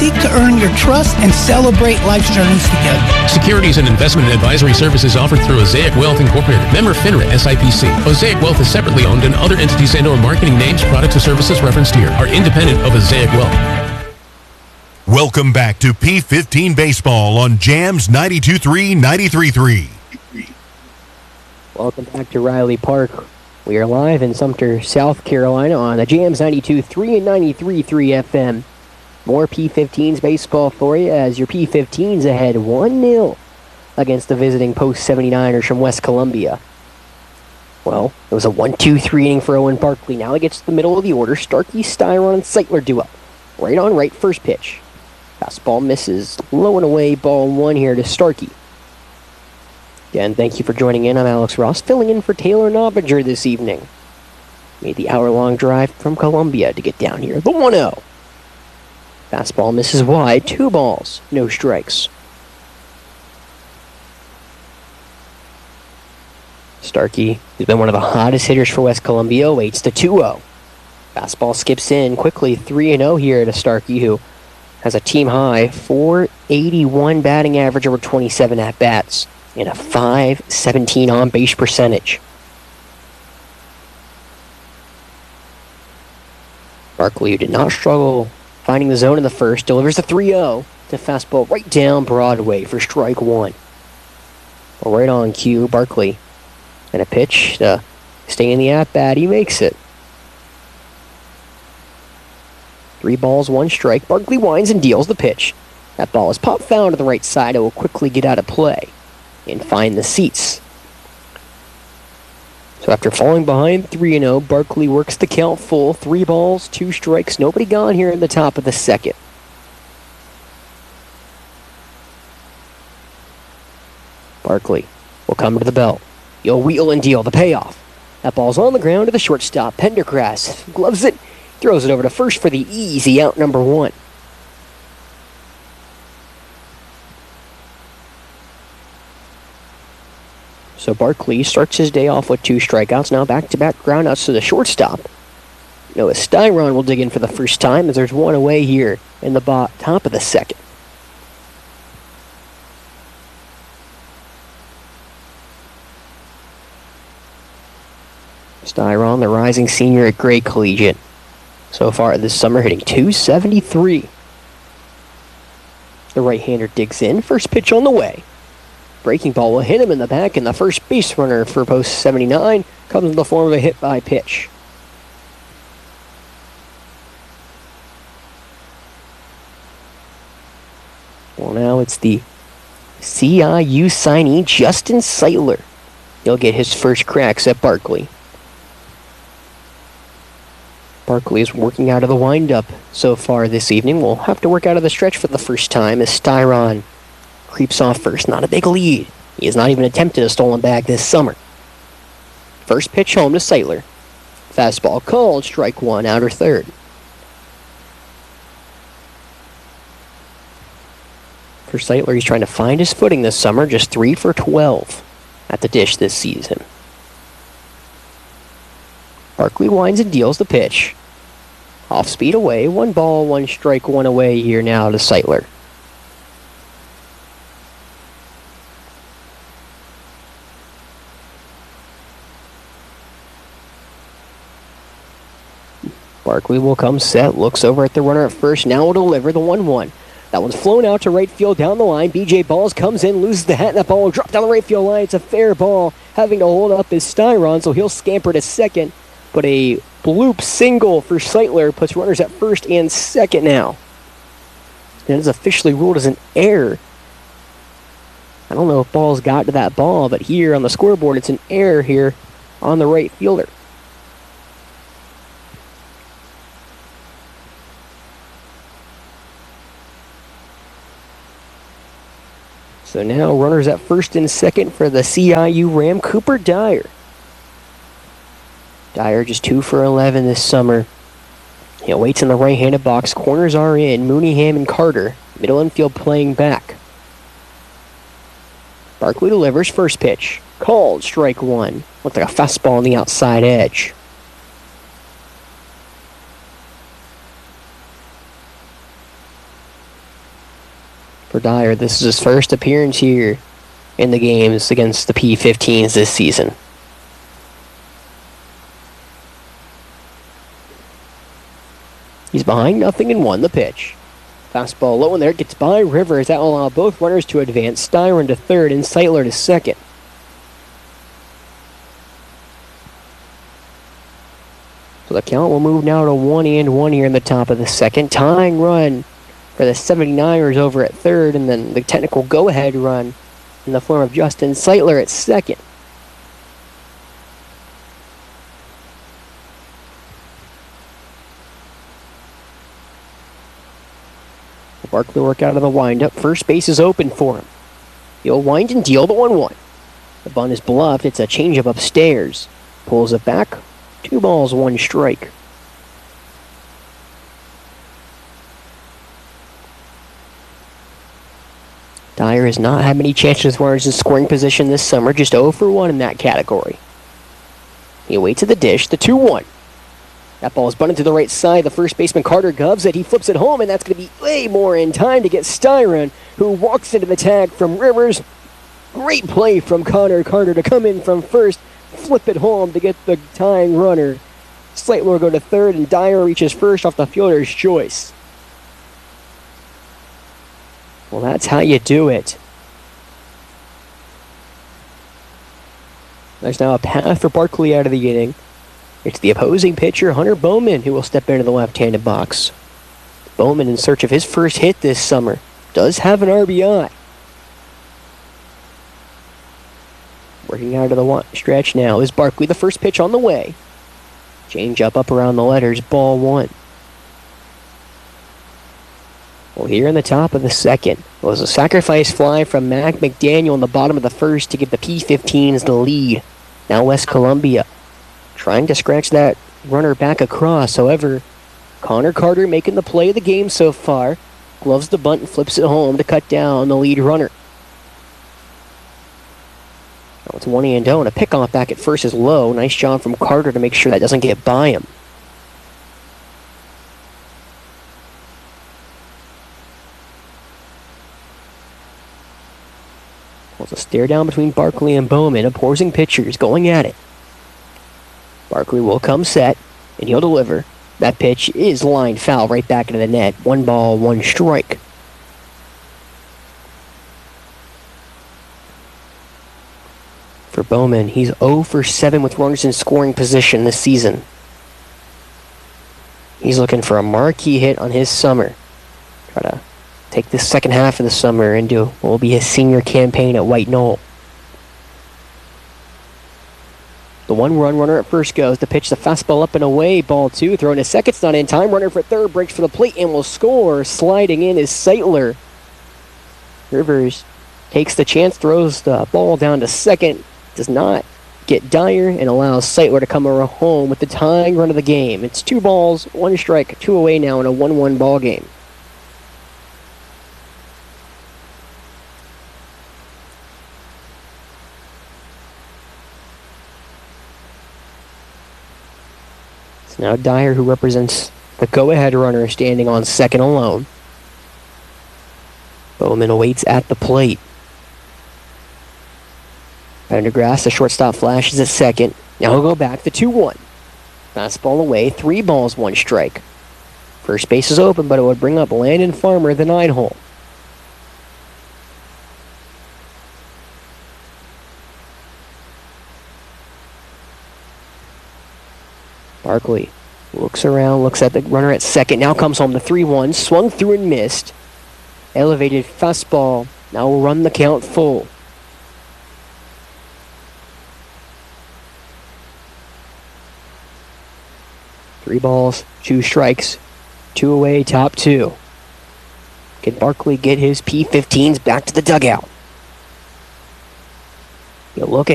seek to earn your trust and celebrate life's journeys together. Securities and investment advisory services offered through Osaic Wealth Incorporated. Member FINRA SIPC. Osaic Wealth is separately owned, and other entities and/or marketing names, products, or services referenced here are independent of Osaic Wealth. Welcome back to P15 Baseball on Jams 92.3, 93.3. Welcome back to Riley Park. We are live in Sumter, South Carolina on the Jams 92.3 and 93.3 FM. More P15s baseball for you as your P15s ahead 1-0 against the visiting Post 79ers from West Columbia. Well, it was a 1-2-3 inning for Owen Barkley. Now he gets to the middle of the order. Starkey, Styron, and Seitler duel. Right on right, first pitch. Fastball misses. Low and away, ball one here to Starkey. Again, thank you for joining in. I'm Alex Ross, filling in for Taylor Nobbinger this evening. Made the hour-long drive from Columbia to get down here. The 1-0. Fastball misses wide. 2 balls, no strikes. Starkey, who's been one of the hottest hitters for West Columbia, waits the 2-0. Fastball skips in quickly. 3-0 here to Starkey, who has a team-high 481 batting average over 27 at-bats and a .517 on-base percentage. Barkley, who did not struggle finding the zone in the first, delivers the 3-0 to fastball right down Broadway for strike one. Well, right on cue, Barkley. And a pitch to stay in the at-bat. He makes it. 3 balls, 1 strike. Barkley winds and deals the pitch. That ball is popped foul to the right side. It will quickly get out of play and find the seats. So after falling behind 3-0, Barkley works the count full. 3 balls, 2 strikes. Nobody gone here in the top of the second. Barkley will come to the belt. He'll wheel and deal the payoff. That ball's on the ground to the shortstop. Pendergrass gloves it, throws it over to first for the easy out number 1. So Barkley starts his day off with 2 strikeouts. Now back-to-back groundouts to the shortstop. Noah Styron will dig in for the first time as there's 1 away here in the top of the second. Styron, the rising senior at Gray Collegiate. So far this summer, hitting .273. The right-hander digs in. First pitch on the way. Breaking ball will hit him in the back, and the first base runner for Post 79 comes in the form of a hit by pitch. Well, now it's the CIU signee, Justin Seitler. He'll get his first cracks at Barkley. Barkley is working out of the windup so far this evening. We'll have to work out of the stretch for the first time as Styron creeps off first. Not a big lead. He has not even attempted a stolen bag this summer. First pitch home to Seitler. Fastball called, strike 1, outer third. For Seitler, he's trying to find his footing this summer, just 3 for 12 at the dish this season. Barkley winds and deals the pitch. Off speed away, 1 ball, 1 strike, 1 away here now to Seitler. Barkley will come set, looks over at the runner at first, now will deliver the 1-1. That one's flown out to right field down the line. B.J. Balls comes in, loses the hat, and that ball will drop down the right field line. It's a fair ball. Having to hold up is Styron, so he'll scamper to second. But a bloop single for Seitler puts runners at first and second now. It is officially ruled as an error. I don't know if Balls got to that ball, but here on the scoreboard, it's an error here on the right fielder. So now runners at first and second for the CIU Ram, Cooper Dyer. Dyer just 2 for 11 this summer. He waits in the right-handed box. Corners are in. Mooneyham and Carter. Middle infield playing back. Barkley delivers first pitch. Called, strike 1. Looked like a fastball on the outside edge. for Dyer. This is his first appearance here in the games against the P15s this season. He's behind 0-1, the pitch. Fastball low in there, gets by Rivers. That will allow both runners to advance. Styron to third and Seitler to second. So the count will move now to 1-1 here in the top of the second. Tying run for the 79ers over at third, and then the technical go-ahead run in the form of Justin Seitler at second. Barkley work out of the windup. First base is open for him. He'll wind and deal the 1-1. The bunt is bluffed. It's a changeup upstairs. Pulls it back. 2 balls, 1 strike. Dyer has not had many chances with runners in scoring position this summer. Just 0 for 1 in that category. He waits at the dish. The 2-1. That ball is bunted to the right side. The first baseman, Carter, gloves it. He flips it home, and that's going to be way more in time to get Styron, who walks into the tag from Rivers. Great play from Connor Carter to come in from first, flip it home to get the tying runner. Seitler will go to third, and Dyer reaches first off the fielder's choice. Well, that's how you do it. There's now a path for Barkley out of the inning. It's the opposing pitcher, Hunter Bowman, who will step into the left-handed box. Bowman, in search of his first hit this summer, does have an RBI. Working out of the stretch now is Barkley. The first pitch on the way. Change up around the letters, ball 1. Well, here in the top of the second was a sacrifice fly from Mac McDaniel in the bottom of the first to give the P15s the lead. Now West Columbia trying to scratch that runner back across. However, Connor Carter making the play of the game so far. Gloves the bunt and flips it home to cut down the lead runner. Now it's 1-0, and a pickoff back at first is low. Nice job from Carter to make sure that doesn't get by him. Well, it's a stare down between Barkley and Bowman. Opposing pitchers going at it. Barkley will come set, and he'll deliver. That pitch is lined foul right back into the net. 1 ball, 1 strike. For Bowman, he's 0 for 7 with runners in scoring position this season. He's looking for a marquee hit on his summer. Try to take this second half of the summer into what will be his senior campaign at White Knoll. The 1-run runner at first goes to pitch the fastball up and away. Ball 2, throwing to second, it's not in time. Runner for third breaks for the plate and will score. Sliding in is Seitler. Rivers takes the chance, throws the ball down to second. Does not get Dyer and allows Seitler to come home with the tying run of the game. It's 2 balls, 1 strike, 2 away now in a 1-1 ball game. It's now Dyer who represents the go-ahead runner standing on second alone. Bowman awaits at the plate. Pendergrass, the shortstop, flashes at second. Now he'll go back, the 2-1. Fastball away, 3 balls, 1 strike. First base is open, but it would bring up Landon Farmer at the 9-hole. Barkley looks around, looks at the runner at second. Now comes home, the 3-1. Swung through and missed. Elevated fastball. Now will run the count full. Three balls, 2 strikes, 2 away, top 2. Can Barkley get his P15s back to the dugout? You'll look at